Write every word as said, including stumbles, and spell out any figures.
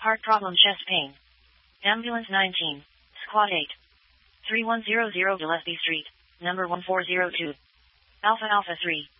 Heart problem, chest pain. Ambulance nineteen. Squad eight. three one zero zero Gillespie Street, number one four zero two. Alpha Alpha three.